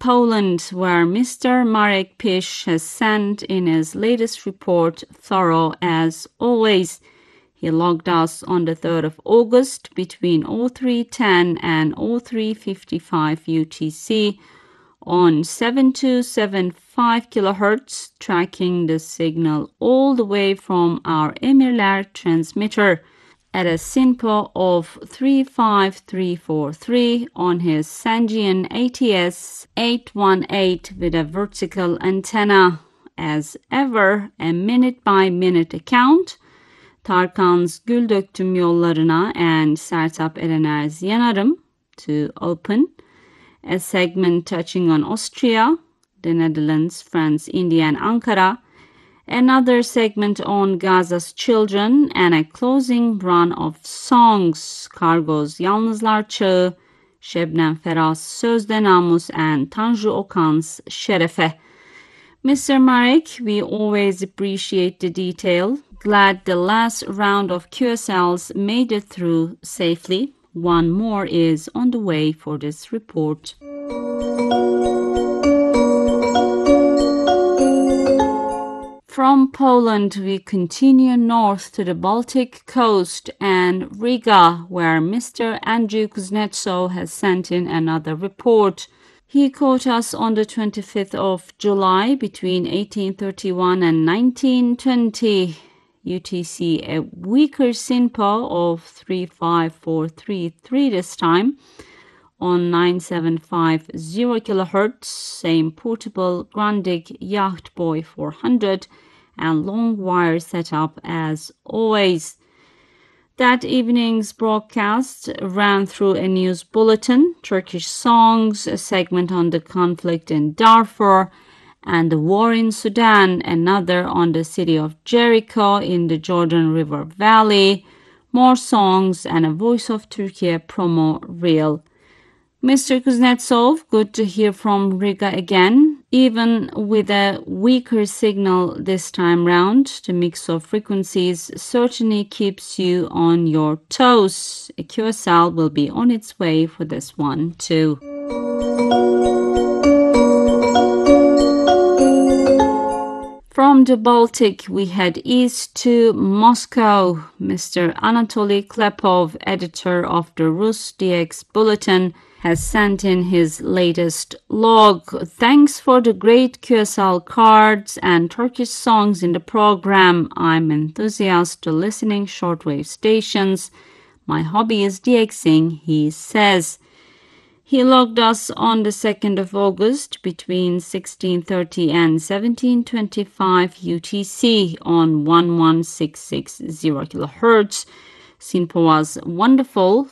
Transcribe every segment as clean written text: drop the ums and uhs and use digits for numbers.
Poland, where Mr. Marek Pisz has sent in his latest report, thorough as always. He logged us on the 3rd of August between 0310 and 0355 UTC on 7275 kHz, tracking the signal all the way from our Emirler transmitter at a SINPO of 35343 on his Sangean ATS 818 with a vertical antenna. As ever, a minute-by-minute account. Tarkan's Gül Döktüm Yollarına and Sertab Erener's Yanarım to open. A segment touching on Austria, the Netherlands, France, India, and Ankara. Another segment on Gaza's children, and a closing run of songs. Kargo's Yalnızlar Çağı, Şebnem Ferah's Sözde Namus, and Tanju Okan's Şerefe. Mr. Marek, we always appreciate the detail. Glad the last round of QSLs made it through safely. One more is on the way for this report. From Poland, we continue north to the Baltic coast and Riga, where Mr. Andrew Kuznetsov has sent in another report. He caught us on the 25th of July between 1831 and 1920. UTC, a weaker SINPO of 35433 this time on 9750 kHz, same portable Grundig Yacht Boy 400 and long wire setup as always. That evening's broadcast ran through a news bulletin, Turkish songs, a segment on the conflict in Darfur and the war in Sudan, another on the city of Jericho in the Jordan River Valley, more songs, and a Voice of Turkey promo reel. Mr. Kuznetsov, good to hear from Riga again. Even with a weaker signal this time round, the mix of frequencies certainly keeps you on your toes. A QSL will be on its way for this one too. From the Baltic, we head east to Moscow. Mr. Anatoly Klepov, editor of the Rus DX Bulletin, has sent in his latest log. Thanks for the great QSL cards and Turkish songs in the program. I'm enthusiastic to listening shortwave stations. My hobby is DXing, he says. He logged us on the 2nd of August between 1630 and 1725 UTC on 11660 kHz. SINPO was wonderful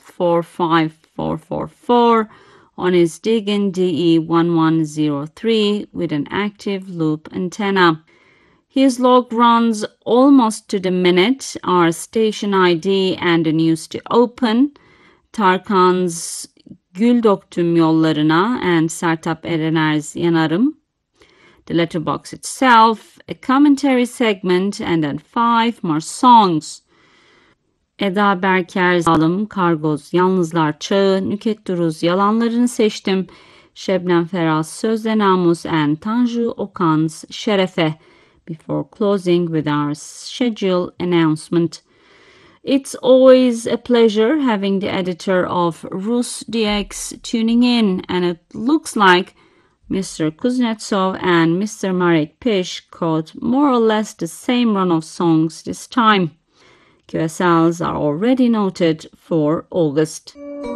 45444 on his Digen DE 1103 with an active loop antenna. His log runs almost to the minute, our station ID and the news to open. Tarkan's Gül Döktüm Yollarına and Sertab Erener's Yanarım. The letterbox itself, a commentary segment, and then 5 more songs. Eda Berker Zalım, Kargoz Yalnızlar Çağı, Nüket Duruz Yalanlarını Seçtim, Şebnem Ferah's Sözde Namus, and Tanju Okan's Şerefe, before closing with our schedule announcement. It's always a pleasure having the editor of Rus DX tuning in, and it looks like Mr. Kuznetsov and Mr. Marek Pisz caught more or less the same run of songs this time. QSLs are already noted for August.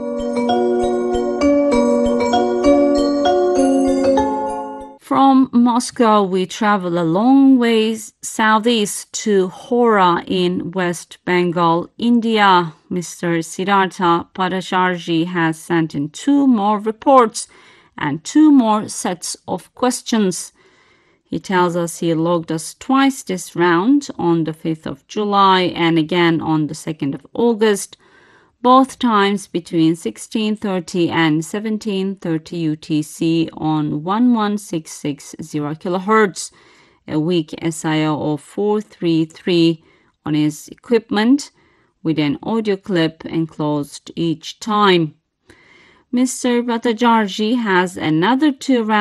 From Moscow, we travel a long ways southeast to Hora in West Bengal, India. Mr. Siddhartha Parajarji has sent in 2 more reports and 2 more sets of questions. He tells us he logged us twice this round, on the 5th of July and again on the 2nd of August, both times between 1630 and 1730 UTC on 11660 kHz, a weak SIO of 433 on his equipment, with an audio clip enclosed each time. Mr. Bhattacharjee has another 2 rounds